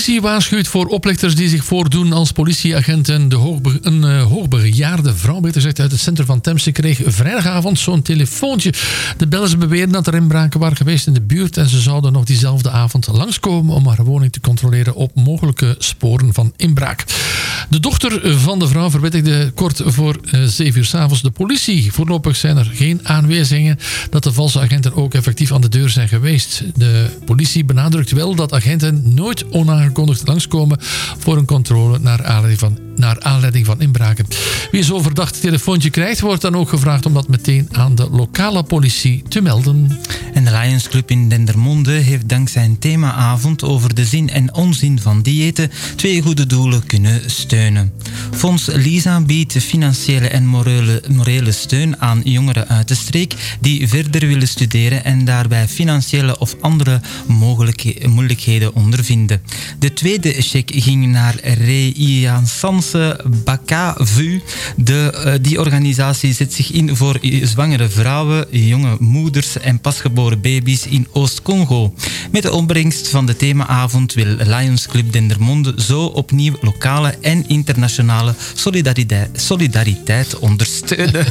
politie waarschuwt voor oplichters die zich voordoen als politieagenten. Een hoogbejaarde vrouw, beter gezegd, uit het centrum van Temse kreeg vrijdagavond zo'n telefoontje. De bellers beweren dat er inbraken waren geweest in de buurt en ze zouden nog diezelfde avond langskomen om haar woning te controleren op mogelijke sporen van inbraak. De dochter van de vrouw verwittigde kort voor 7 uur 's avonds de politie. Voorlopig zijn er geen aanwijzingen dat de valse agenten ook effectief aan de deur zijn geweest. De politie benadrukt wel dat agenten nooit onaangekondigd langskomen voor een controle naar aanleiding van inbraken. Wie zo'n verdacht telefoontje krijgt, wordt dan ook gevraagd om dat meteen aan de lokale politie te melden. En de Lions Club in Dendermonde heeft dankzij een themaavond over de zin en onzin van diëten 2 goede doelen kunnen steunen. Fonds Lisa biedt financiële en morele steun aan jongeren uit de streek die verder willen studeren en daarbij financiële of andere moeilijkheden ondervinden. De tweede cheque ging naar Renaissance Bakavu. Die organisatie zet zich in voor zwangere vrouwen, jonge moeders en pasgeboren baby's in Oost-Congo. Met de opbrengst van de themaavond wil Lions Club Dendermonde zo opnieuw lokale en internationale solidariteit ondersteunen.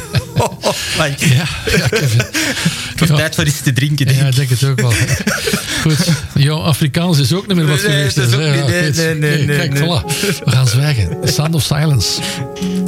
Het wordt tijd voor iets te drinken, denk ik. Ja, ik denk het ook wel. Goed, jouw Afrikaans is ook niet meer wat geweest. Nee. Kijk, voilà. We gaan zwijgen. The Sound of Silence.